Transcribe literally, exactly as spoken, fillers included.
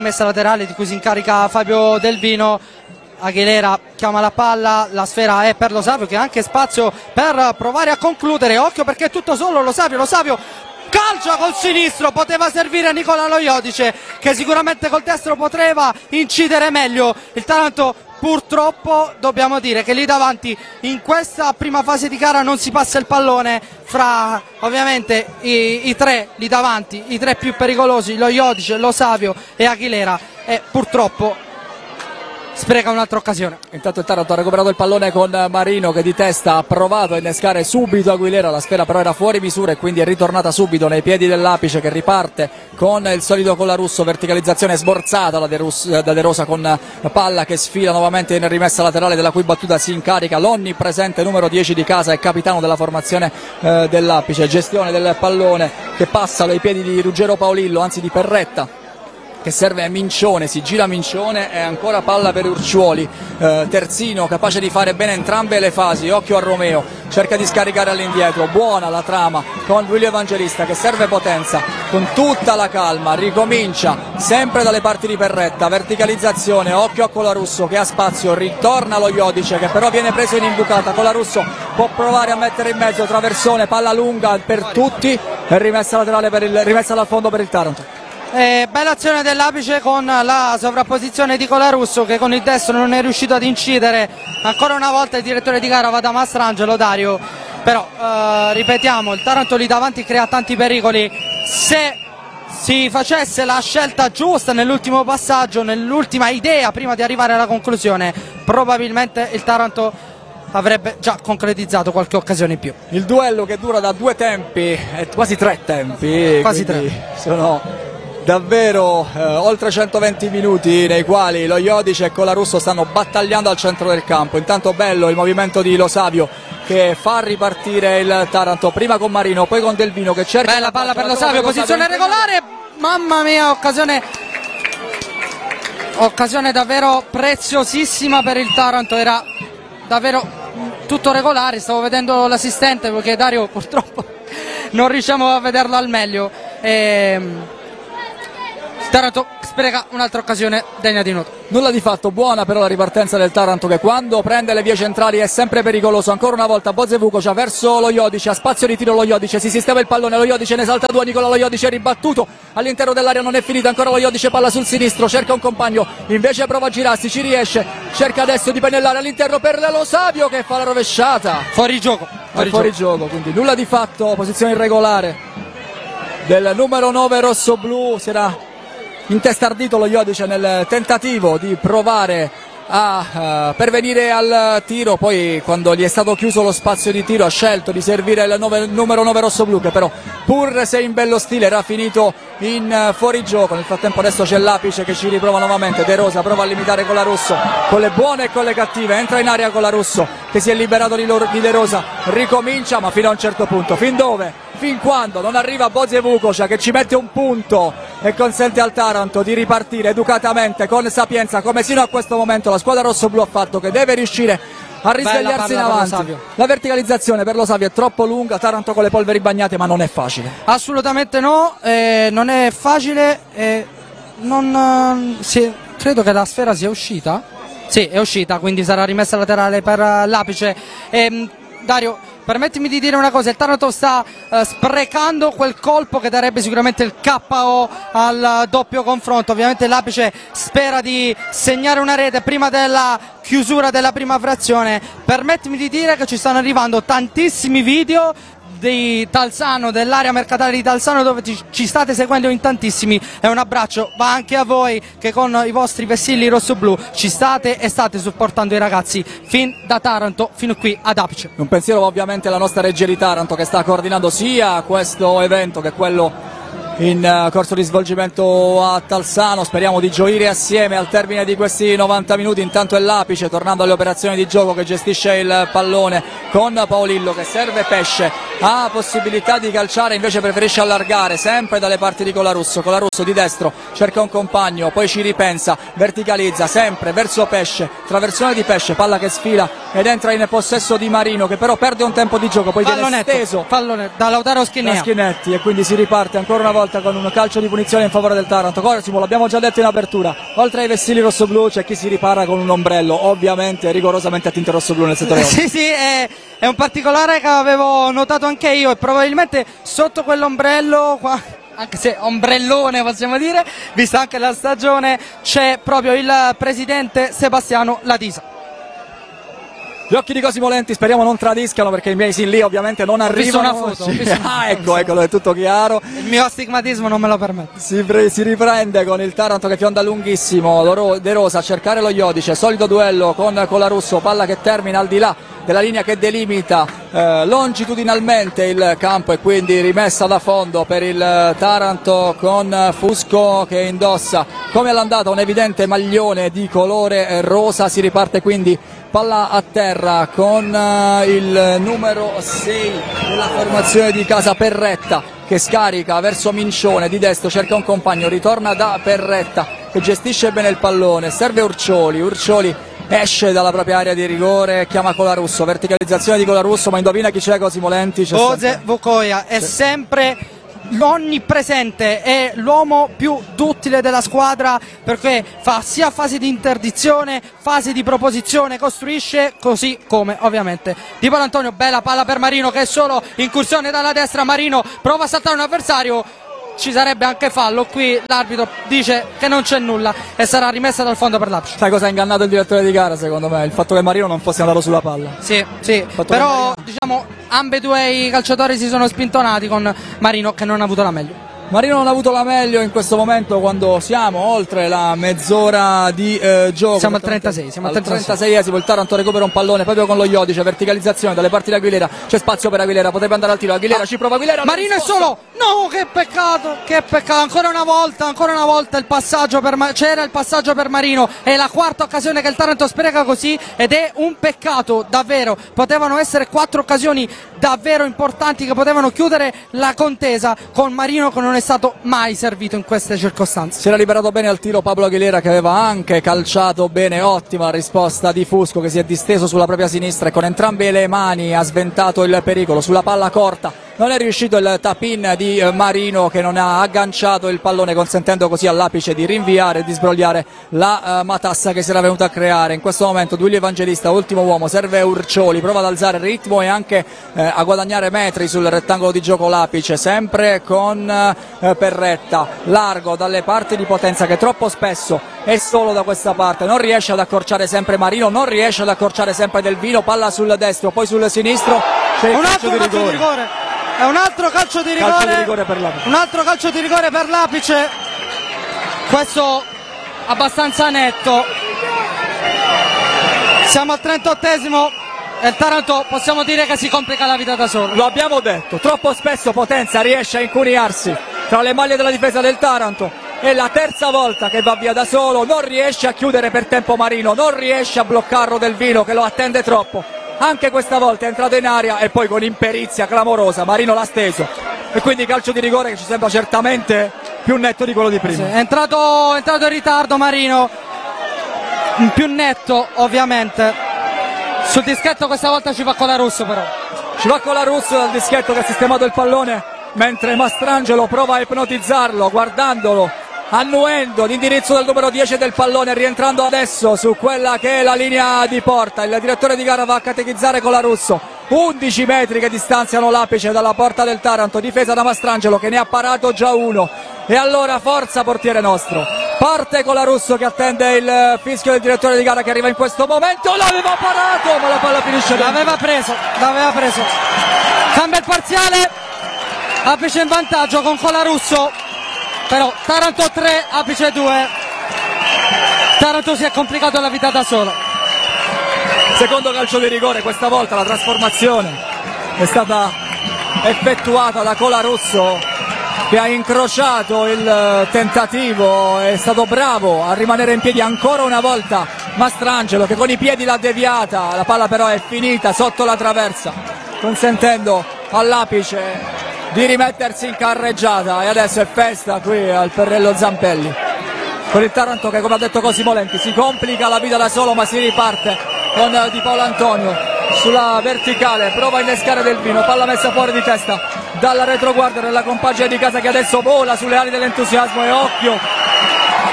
Messa laterale di cui si incarica Fabio Del Vino. Aguilera chiama la palla, la sfera è per Lo Savio che ha anche spazio per provare a concludere. Occhio perché è tutto solo Lo Savio, Lo Savio calcia col sinistro, poteva servire Nicola Lo Iodice che sicuramente col destro poteva incidere meglio. Il Taranto purtroppo dobbiamo dire che lì davanti in questa prima fase di gara non si passa il pallone fra ovviamente i, i tre lì davanti, i tre più pericolosi, Lo Iodice, Lo Savio e Aguilera, e purtroppo spreca un'altra occasione. Intanto il Taranto ha recuperato il pallone con Marino che di testa ha provato a innescare subito Aguilera, la sfera però era fuori misura e quindi è ritornata subito nei piedi dell'Apice che riparte con il solito Colarusso, verticalizzazione sborzata da De, Rus, da De Rosa con palla che sfila nuovamente in rimessa laterale della cui battuta si incarica l'onnipresente numero dieci di casa e capitano della formazione eh, dell'Apice. Gestione del pallone che passa dai piedi di Ruggero Paolillo, anzi di Perretta, che serve a Mincione, si gira Mincione e ancora palla per Urciuoli. eh, Terzino capace di fare bene entrambe le fasi, occhio a Romeo, cerca di scaricare all'indietro, buona la trama con Giulio Evangelista che serve potenza con tutta la calma, ricomincia sempre dalle parti di Perretta, verticalizzazione, occhio a Colarusso che ha spazio, ritorna Lo Iodice che però viene preso in imbucata. Colarusso può provare a mettere in mezzo, traversone, palla lunga per tutti e rimessa laterale per il, rimessa dal fondo per il Taranto. Eh, bella azione dell'Apice con la sovrapposizione di Colarusso che con il destro non è riuscito ad incidere. Ancora una volta il direttore di gara va da Mastrangelo, Dario, però eh, ripetiamo, il Taranto lì davanti crea tanti pericoli. Se si facesse la scelta giusta nell'ultimo passaggio, nell'ultima idea prima di arrivare alla conclusione, probabilmente il Taranto avrebbe già concretizzato qualche occasione in più. Il duello che dura da due tempi, eh, quasi tre tempi, quasi tre. Sono davvero eh, oltre centoventi minuti nei quali Lo Iodice e Colarusso stanno battagliando al centro del campo. Intanto bello il movimento di Lo Savio che fa ripartire il Taranto, prima con Marino, poi con Del Vino che cerca. Bella palla per Lo Savio, posizione regolare, mamma mia, occasione occasione davvero preziosissima per il Taranto, era davvero tutto regolare. Stavo vedendo l'assistente perché Dario purtroppo non riusciamo a vederlo al meglio. Ehm Taranto spreca un'altra occasione degna di nota. Nulla di fatto, buona però la ripartenza del Taranto che quando prende le vie centrali è sempre pericoloso. Ancora una volta Bozevukovic verso Lo Iodice, a spazio di tiro Lo Iodice, si sistema il pallone, Lo Iodice ne salta due, Nicola Lo Iodice è ribattuto all'interno dell'area, non è finita, ancora Lo Iodice, palla sul sinistro, cerca un compagno, invece prova a girarsi, ci riesce, cerca adesso di pennellare all'interno per Lo Savio che fa la rovesciata. Fuori gioco. Fuori, fuori gioco. gioco, quindi nulla di fatto, posizione irregolare del numero nove rossoblu. Si era intestardito Lo Iodice nel tentativo di provare a uh, pervenire al tiro, poi quando gli è stato chiuso lo spazio di tiro ha scelto di servire il nove, numero nove rossoblu che però pur se in bello stile era finito in uh, fuorigioco. Nel frattempo adesso c'è l'Apice che ci riprova nuovamente, De Rosa prova a limitare Colarusso con le buone e con le cattive, entra in area Colarusso che si è liberato di, loro, di De Rosa, ricomincia ma fino a un certo punto, fin dove? Fin quando non arriva Bozevukovic che ci mette un punto e consente al Taranto di ripartire educatamente, con sapienza, come sino a questo momento la squadra rossoblu ha fatto, che deve riuscire a risvegliarsi in avanti. La verticalizzazione per Lo Savio è troppo lunga, Taranto con le polveri bagnate, ma non è facile. Assolutamente no, eh, non è facile, eh, non, eh, sì, credo che la sfera sia uscita. Sì, è uscita, quindi sarà rimessa laterale per uh, l'Apice. Eh, Dario, permettimi di dire una cosa, il Taranto sta uh, sprecando quel colpo che darebbe sicuramente il K O al uh, doppio confronto. Ovviamente l'Apice spera di segnare una rete prima della chiusura della prima frazione. Permettimi di dire che ci stanno arrivando tantissimi video di Talzano, dell'area mercatale di Talzano, dove ci, ci state seguendo in tantissimi, e un abbraccio va anche a voi che con i vostri vessilli rossoblu ci state e state supportando i ragazzi fin da Taranto fino qui ad Apice. Un pensiero va ovviamente alla nostra regia di Taranto che sta coordinando sia questo evento che quello in corso di svolgimento a Talzano. Speriamo di gioire assieme al termine di questi novanta minuti. Intanto è l'Apice, tornando alle operazioni di gioco, che gestisce il pallone con Paolillo che serve pesce ha possibilità di calciare, invece preferisce allargare sempre dalle parti di Colarusso. Colarusso di destro cerca un compagno, poi ci ripensa, verticalizza sempre verso Pesce, traversone di Pesce, palla che sfila ed entra in possesso di Marino, che però perde un tempo di gioco, poi viene steso pallone da Lautaro Schinea. da Schinetti, e quindi si riparte ancora una volta con un calcio di punizione in favore del Taranto. Cosimo, l'abbiamo già detto in apertura, oltre ai vessilli rossoblù c'è chi si ripara con un ombrello, ovviamente rigorosamente a tinte rossoblù nel settore. Sì, sì, è, è un particolare che avevo notato anche io, e probabilmente sotto quell'ombrello qua, anche se ombrellone possiamo dire, vista anche la stagione, c'è proprio il presidente Sebastiano Latisa. Gli occhi di Cosimo Lenti speriamo non tradiscano, perché i miei sin lì ovviamente non arrivano. Ho visto una foto, ho visto una ah, foto. ecco, eccolo, è tutto chiaro. Il mio astigmatismo non me lo permette. Si, pre- si riprende con il Taranto che fionda lunghissimo, Loro- De Rosa a cercare lo Iodice, solito duello con Colarusso, palla che termina al di là della linea che delimita eh, longitudinalmente il campo, e quindi rimessa da fondo per il Taranto con Fusco che indossa come all'andata un evidente maglione di colore rosa. Si riparte quindi palla a terra con uh, il numero sei della formazione di casa, Perretta, che scarica verso Mincione di destro, cerca un compagno, ritorna da Perretta che gestisce bene il pallone, serve Urcioli, Urcioli esce dalla propria area di rigore, chiama Colarusso, verticalizzazione di Colarusso, ma indovina chi c'è? Cosimo Lenti. C'è Oze Vocoia è C'è. sempre onnipresente, è l'uomo più duttile della squadra, perché fa sia fasi di interdizione, fasi di proposizione, costruisce, così come ovviamente Di Paolantonio. Bella palla per Marino, che è solo incursione dalla destra. Marino prova a saltare un avversario, ci sarebbe anche fallo, qui l'arbitro dice che non c'è nulla e sarà rimessa dal fondo per l'Apsci. Sai cosa ha ingannato il direttore di gara secondo me? Il fatto che Marino non fosse andato sulla palla. Sì, sì, Fatto però diciamo ambedue i calciatori si sono spintonati, con Marino che non ha avuto la meglio. Marino non ha avuto la meglio in questo momento, quando siamo oltre la mezz'ora di eh, gioco. Siamo al trentasei, siamo al trentaseiesimo, il Taranto recupera un pallone proprio con lo Iodice, verticalizzazione dalle parti di Aguilera, c'è spazio per Aguilera, potrebbe andare al tiro, Aguilera ah, ci prova Aguilera. Marino è solo, no, che peccato, che peccato, ancora una volta, ancora una volta il passaggio per Ma- c'era il passaggio per Marino, è la quarta occasione che il Taranto spreca così, ed è un peccato davvero, potevano essere quattro occasioni davvero importanti che potevano chiudere la contesa, con Marino che non è stato mai servito in queste circostanze. Si era liberato bene al tiro Pablo Aguilera, che aveva anche calciato bene, ottima risposta di Fusco che si è disteso sulla propria sinistra e con entrambe le mani ha sventato il pericolo sulla palla corta. Non è riuscito il tap-in di Marino, che non ha agganciato il pallone, consentendo così all'Apice di rinviare e di sbrogliare la uh, matassa che si era venuta a creare. In questo momento Duilio Evangelista, ultimo uomo, serve Urcioli, prova ad alzare il ritmo e anche eh, a guadagnare metri sul rettangolo di gioco l'Apice, sempre con eh, Perretta, largo dalle parti di Potenza, che troppo spesso è solo da questa parte, non riesce ad accorciare sempre Marino, non riesce ad accorciare sempre Del Vino, palla sul destro, poi sul sinistro c'è il un calcio altro di calcio rigore. di rigore, è un altro calcio di rigore, calcio di rigore per l'Apice. Un altro calcio di rigore per l'Apice, questo abbastanza netto. Siamo al trentottesimo e il Taranto possiamo dire che si complica la vita da solo. Lo abbiamo detto, troppo spesso Potenza riesce a incuniarsi tra le maglie della difesa del Taranto, è la terza volta che va via da solo, non riesce a chiudere per tempo Marino, non riesce a bloccarlo Del Vino che lo attende troppo. Anche questa volta è entrato in aria e poi con imperizia clamorosa Marino l'ha steso, e quindi calcio di rigore che ci sembra certamente più netto di quello di prima. Sì, è entrato, è entrato in ritardo Marino, più netto ovviamente. Sul dischetto questa volta ci va Colarusso, però ci va Colarusso dal dischetto che ha sistemato il pallone, mentre Mastrangelo prova a ipnotizzarlo guardandolo, annuendo l'indirizzo del numero dieci del pallone, rientrando adesso su quella che è la linea di porta. Il direttore di gara va a catechizzare Colarusso, undici metri che distanziano l'Apice dalla porta del Taranto, difesa da Mastrangelo che ne ha parato già uno, e allora forza portiere nostro. Parte Colarusso che attende il fischio del direttore di gara che arriva in questo momento, l'aveva parato ma la palla finisce dentro. L'aveva preso, l'aveva preso. Cambia il parziale, Apice in vantaggio con Colarusso, però Taranto tre, Apice due. Taranto si è complicato la vita da solo. Secondo calcio di rigore, questa volta la trasformazione è stata effettuata da Colarusso, che ha incrociato il tentativo, è stato bravo a rimanere in piedi ancora una volta Mastrangelo, che con i piedi l'ha deviata, la palla però è finita sotto la traversa, consentendo all'apice di rimettersi in carreggiata, e adesso è festa qui al Perrello Zampelli con il Taranto che, come ha detto Cosimo Lenti, si complica la vita da solo, ma si riparte con Di Paolo Antonio sulla verticale, prova a innescare Del Vino, palla messa fuori di testa dalla retroguardia della compagine di casa che adesso vola sulle ali dell'entusiasmo, e occhio